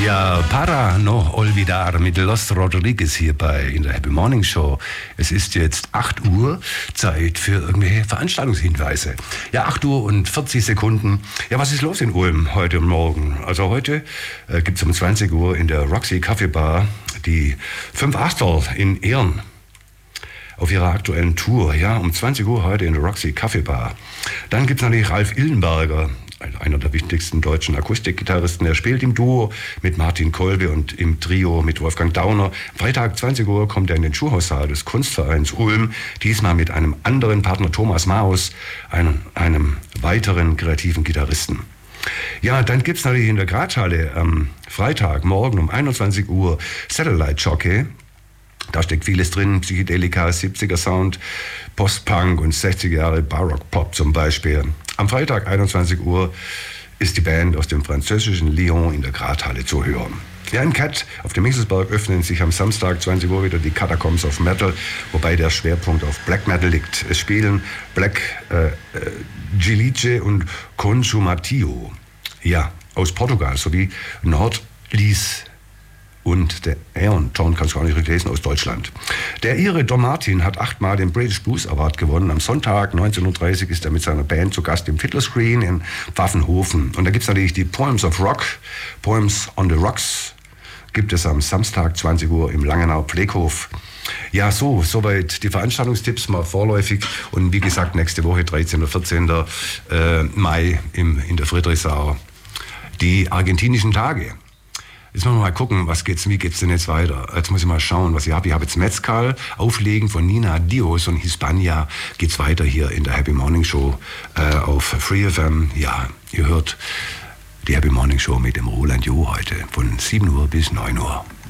Ja, Para no olvidar mit Los Rodriguez hier in der Happy Morning Show. Es ist jetzt 8 Uhr, Zeit für irgendwelche Veranstaltungshinweise. Ja, 8 Uhr und 40 Sekunden. Ja, was ist los in Ulm heute und morgen? Also heute gibt es um 20 Uhr in der Roxy Kaffee Bar die 5 Achtel in Ehren auf ihrer aktuellen Tour. Ja, um 20 Uhr heute in der Roxy Kaffee Bar. Dann gibt es natürlich Ralf Illenberger, einer der wichtigsten deutschen Akustikgitarristen. Er spielt im Duo mit Martin Kolbe und im Trio mit Wolfgang Dauner. Freitag 20 Uhr kommt er in den Schulhaussaal des Kunstvereins Ulm, diesmal mit einem anderen Partner, Thomas Maus, einem weiteren kreativen Gitarristen. Ja, dann gibt es natürlich in der Grathalle am Freitag morgen um 21 Uhr Satellite Jockey. Da steckt vieles drin, Psychedelika, 70er Sound, Post-Punk und 60er Jahre Baroque-Pop zum Beispiel. Am Freitag 21 Uhr ist die Band aus dem französischen Lyon in der Grathalle zu hören. Ja, in Cat auf dem Michelsberg öffnen sich am Samstag 20 Uhr wieder die Catacombs of Metal, wobei der Schwerpunkt auf Black Metal liegt. Es spielen Black Gilice und Consumatio, ja, aus Portugal, sowie Nordlies und der Aeon Ton, kannst du gar nicht richtig lesen, aus Deutschland. Der Ire Don Martin hat 8-mal den British Blues Award gewonnen. Am Sonntag 19.30 Uhr ist er mit seiner Band zu Gast im Fiddler Screen in Pfaffenhofen. Und da gibt es natürlich die Poems of Rock, Poems on the Rocks, gibt es am Samstag 20 Uhr im Langenau Pfleghof. Ja, soweit die Veranstaltungstipps mal vorläufig. Und wie gesagt, nächste Woche, 13. und 14. Mai in der Friedrichsau, die argentinischen Tage. Jetzt müssen wir mal gucken, wie geht's denn jetzt weiter? Jetzt muss ich mal schauen, was ich habe. Ich habe jetzt Mezcal, Auflegen von Nina Dios und Hispania. Geht's weiter hier in der Happy Morning Show auf Free FM. Ja, ihr hört die Happy Morning Show mit dem Roland Jo heute von 7 Uhr bis 9 Uhr.